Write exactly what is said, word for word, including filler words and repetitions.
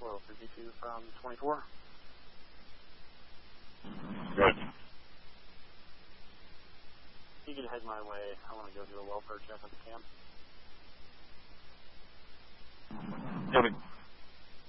Royal fifty-two from twenty-four. Good. You can head my way. I want to go do a welfare check at the camp. Noted.